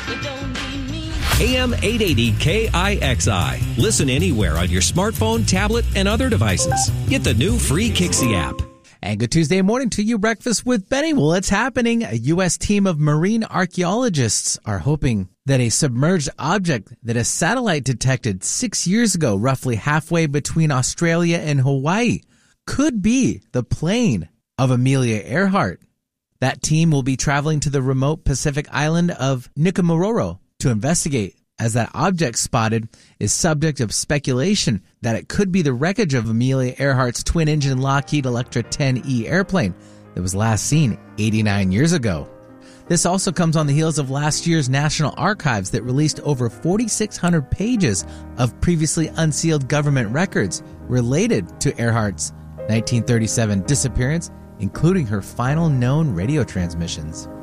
AM 880 KIXI. Listen anywhere on your smartphone, tablet, and other devices. Get the new free Kixie app. And good Tuesday morning to you, Breakfast with Benny. Well, it's happening. A U.S. team of marine archaeologists are hoping that a submerged object that a satellite detected 6 years ago, roughly halfway between Australia and Hawaii, could be the plane of Amelia Earhart. That team will be traveling to the remote Pacific island of Nikumaroro to investigate, as that object spotted is subject of speculation that it could be the wreckage of Amelia Earhart's twin-engine Lockheed Electra 10E airplane that was last seen 89 years ago. This also comes on the heels of last year's National Archives that released over 4,600 pages of previously unsealed government records related to Earhart's 1937 disappearance, including her final known radio transmissions.